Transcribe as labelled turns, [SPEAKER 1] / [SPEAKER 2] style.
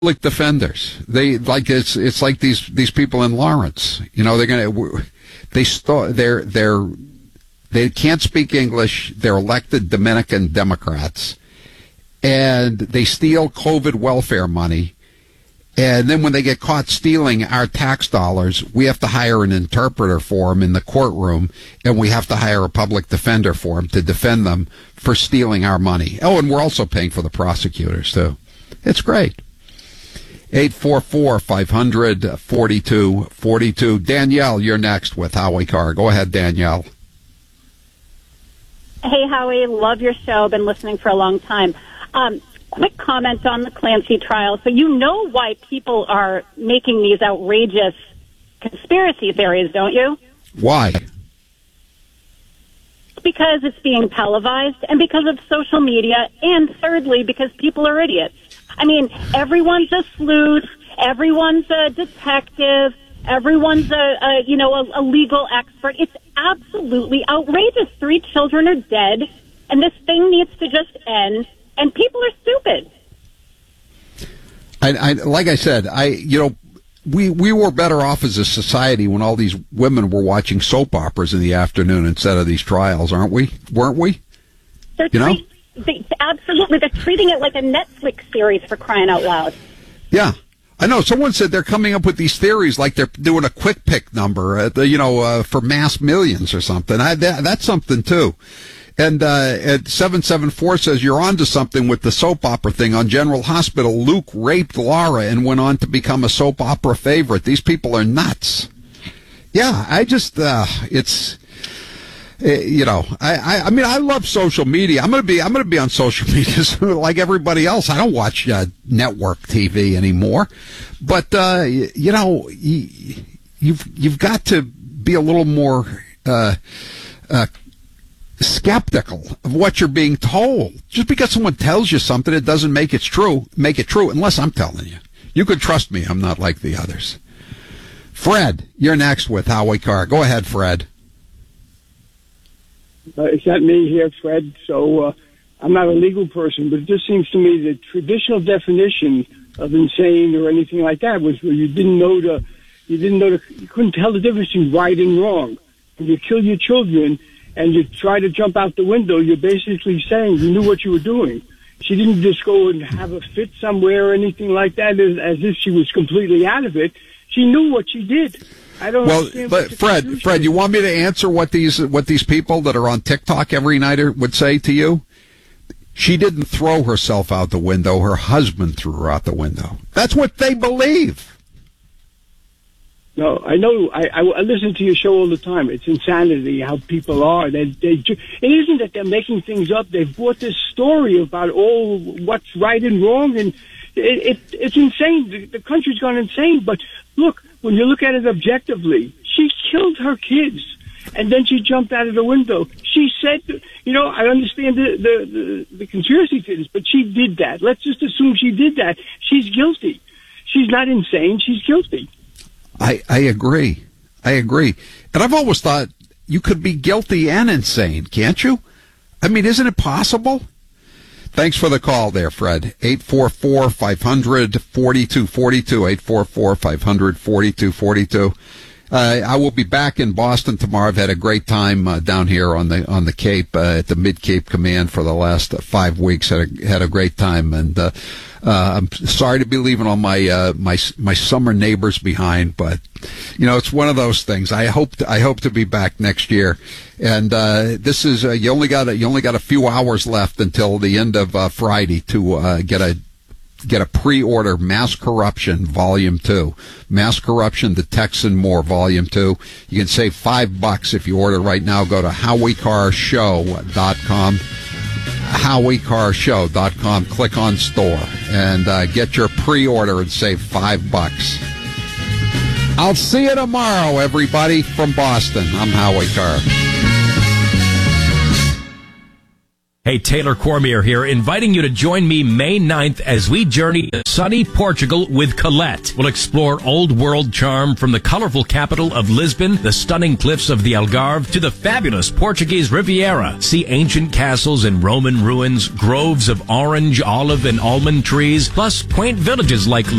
[SPEAKER 1] public defenders. They like it's like these people in Lawrence. You know, they can't speak English. They're elected Dominican Democrats, and they steal COVID welfare money. And then when they get caught stealing our tax dollars, we have to hire an interpreter for them in the courtroom, and we have to hire a public defender for them to defend them for stealing our money. Oh, and we're also paying for the prosecutors, too. It's great. 844-500-4242. Danielle, you're next with Howie Carr. Go ahead, Danielle.
[SPEAKER 2] Hey, Howie. Love your show. Been listening for a long time. Quick comment on the Clancy trial. So you know why people are making these outrageous conspiracy theories, don't you?
[SPEAKER 1] Why?
[SPEAKER 2] Because it's being televised and because of social media, and thirdly, because people are idiots. I mean, everyone's a sleuth, everyone's a detective, everyone's a legal expert. It's absolutely outrageous. 3 children are dead, and this thing needs to just end. And people are stupid.
[SPEAKER 1] Like I said, we were better off as a society when all these women were watching soap operas in the afternoon instead of these trials, aren't we? Weren't we?
[SPEAKER 2] Absolutely. They're treating it like a Netflix series, for crying out loud.
[SPEAKER 1] Yeah. I know. Someone said they're coming up with these theories like they're doing a quick pick number, for mass millions or something. That's something, too. And at 774 says, you're onto something with the soap opera thing. On General Hospital, Luke raped Laura and went on to become a soap opera favorite. These people are nuts. Yeah, I love social media. I'm going to be on social media like everybody else. I don't watch network TV anymore. But, you've got to be a little more skeptical of what you're being told. Just because someone tells you something, it doesn't make it true, unless I'm telling you. You could trust me. I'm not like the others. Fred, you're next with Howie Carr. Go ahead, Fred.
[SPEAKER 3] It's not me here, Fred. So I'm not a legal person, but it just seems to me the traditional definition of insane or anything like that was where you couldn't tell the difference between right and wrong. When you kill your children and you try to jump out the window, you're basically saying you knew what you were doing. She didn't just go and have a fit somewhere or anything like that as if she was completely out of it. She knew what she did. I don't understand.
[SPEAKER 1] But Fred, you want me to answer what these people that are on TikTok every night would say to you? She didn't throw herself out the window. Her husband threw her out the window. That's what they believe.
[SPEAKER 3] No, I know. I listen to your show all the time. It's insanity how people are. It isn't that they're making things up. They've brought this story about all what's right and wrong, and it's insane. The country's gone insane. But look, when you look at it objectively, she killed her kids, and then she jumped out of the window. She said, I understand the conspiracy theories, but she did that. Let's just assume she did that. She's guilty. She's not insane. She's guilty.
[SPEAKER 1] I agree. And I've always thought you could be guilty and insane, can't you? I mean, isn't it possible? Thanks for the call there, Fred. 844-500-4242, 844-500-4242. I will be back in Boston tomorrow. I've had a great time down here on the Cape, at the Mid-Cape Command for the last 5 weeks. Had a great time, and I'm sorry to be leaving all my summer neighbors behind, but it's one of those things. I hope to be back next year, and this is you only got a few hours left until the end of Friday to get a pre-order Mass Corruption Volume 2. Mass Corruption, The Texan More Volume 2. You can save $5 if you order right now. Go to HowieCarrShow.com. HowieCarrShow.com. Click on store and get your pre-order and save $5. I'll see you tomorrow, everybody, from Boston. I'm Howie Carr.
[SPEAKER 4] Hey, Taylor Cormier here, inviting you to join me May 9th as we journey to sunny Portugal with Colette. We'll explore old world charm from the colorful capital of Lisbon, the stunning cliffs of the Algarve, to the fabulous Portuguese Riviera. See ancient castles and Roman ruins, groves of orange, olive, and almond trees, plus quaint villages like